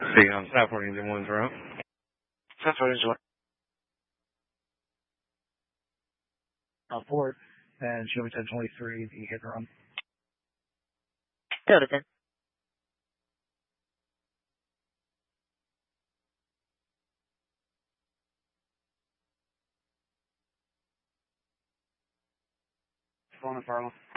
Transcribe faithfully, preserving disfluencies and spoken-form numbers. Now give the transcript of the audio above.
See, on South Engine one's route. South Engine one. Uh, Ford and Chevy ten twenty-three, the hit and run. Go to ten. Phone and Farlow.